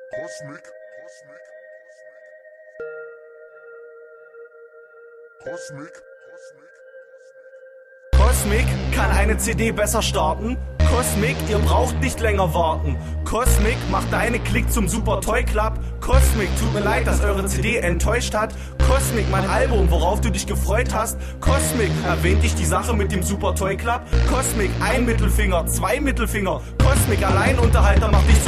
Cosmic. Cosmic kann eine CD besser starten. Cosmic, ihr braucht nicht länger warten. Cosmic macht deine Klick zum Super Toy Club. Cosmic, tut mir leid, dass eure CD enttäuscht hat. Cosmic, mein Album, worauf du dich gefreut hast. Cosmic, erwähnt dich die Sache mit dem Super Toy Club. Cosmic, ein Mittelfinger, zwei Mittelfinger. Cosmic, Alleinunterhalter macht dich zu